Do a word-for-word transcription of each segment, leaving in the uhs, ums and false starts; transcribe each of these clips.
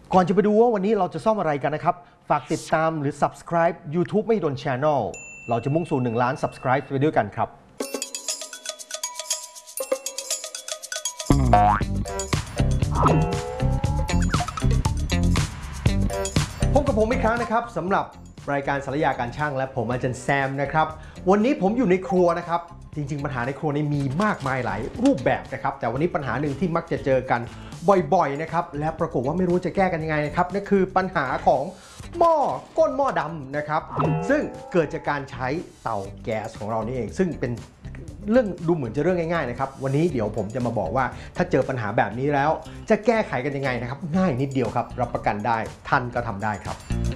ก่อนจะไปดูว่าวันนี้เราจะซ่อมอะไรกันนะครับฝากติดตามหรือ Subscribe YouTube ไม่โดน Channel เราจะมุ่งสู่หนึ่งล้าน Subscribe ไปด้วยกันครับพบกับผมอีกครั้งนะครับสำหรับรายการสารยาการช่างและผมอาจารย์แซมนะครับวันนี้ผมอยู่ในครัวนะครับจริงๆปัญหาในครัวนี้มีมากมายหลายรูปแบบนะครับแต่วันนี้ปัญหาหนึ่งที่มักจะเจอกันบ่อยๆนะครับและปรากฏว่าไม่รู้จะแก้กันยังไงนะครับนั่นคือปัญหาของหม้อก้นหม้อดำนะครับซึ่งเกิดจากการใช้เตาแก๊สของเรานี่เองซึ่งเป็นเรื่องดูเหมือนจะเรื่องง่ายๆนะครับวันนี้เดี๋ยวผมจะมาบอกว่าถ้าเจอปัญหาแบบนี้แล้วจะแก้ไขกันยังไงนะครับง่ายนิดเดียวครับรับประกันได้ท่านก็ทำได้ครับ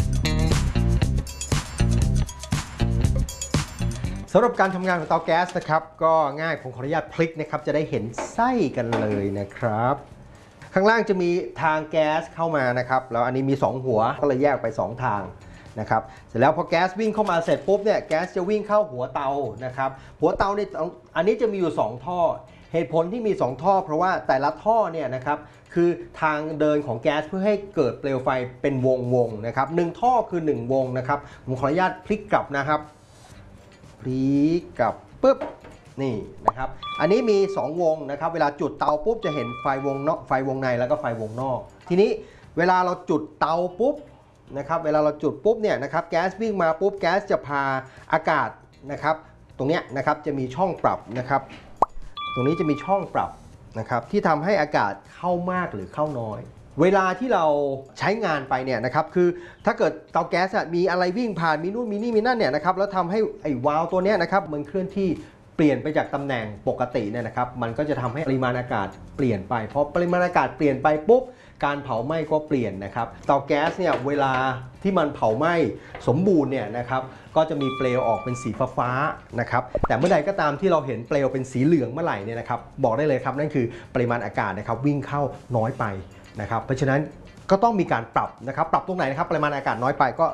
สำหรับการทำงานของเตาแก๊สนะครับก็ง่ายผมขออนุญาตพลิกนะครับจะได้เห็นไส้กันเลยนะครับข้างล่างจะมีทางแก๊สเข้ามานะครับแล้วอันนี้มีสองหัวก็เลยแยกไปสองทางนะครับเสร็จแล้วพอแก๊สวิ่งเข้ามาเสร็จปุ๊บเนี่ยแก๊สจะวิ่งเข้าหัวเตานะครับหัวเตาเนี่ยอันนี้จะมีอยู่สองท่อเหตุผลที่มีสองท่อเพราะว่าแต่ละท่อเนี่ยนะครับคือทางเดินของแก๊สเพื่อให้เกิดเปลวไฟเป็นวงวงนะครับหนึ่งท่อคือหนึ่งวงนะครับผมขออนุญาตพลิกกลับนะครับพลิกกลับปุ๊บนี่นะครับอันนี้มีสองวงนะครับเวลาจุดเตาปุ๊บจะเห็นไฟวงนอกไฟวงในแล้วก็ไฟวงนอกทีนี้เวลาเราจุดเตาปุ๊บนะครับเวลาเราจุดปุ๊บเนี่ยนะครับแก๊สวิ่งมาปุ๊บแก๊สจะพาอากาศนะครับตรงเนี้ยนะครับจะมีช่องปรับนะครับตรงนี้จะมีช่องปรับนะครับที่ทำให้อากาศเข้ามากหรือเข้าน้อยเวลาที่เราใช้งานไปเนี่ยนะครับคือถ้าเกิดเตาแก๊สมีอะไรวิ่งผ่านมีนู่นมีนี่มีนั่นเนี่ยนะครับแล้วทำให้ไอ้วาล์วตัวเนี้ยนะครับมันเคลื่อนที่เปลี่ยนไปจากตำแหน่งปกติเนี่ยนะครับมันก็จะทำให้ปริมาณอากาศเปลี่ยนไปพอปริมาณอากาศเปลี่ยนไปปุ๊บการเผาไหม้ก็เปลี่ยนนะครับเตาแก๊สเนี่ยเวลาที่มันเผาไหม้สมบูรณ์เนี่ยนะครับก็จะมีเปลวออกเป็นสีฟ้าๆนะครับแต่เมื่อใดก็ตามที่เราเห็นเปลวเป็นสีเหลืองเมื่อไหร่เนี่ยนะครับบอกได้เลยครับนั่นคือปริมาณอากาศนะครับวิ่งเข้าน้อยไปนะครับเพราะฉะนั้นก็ต้องมีการปรับนะครับปรับตรงไหนนะครับปริมาณอากาศน้อยไปก็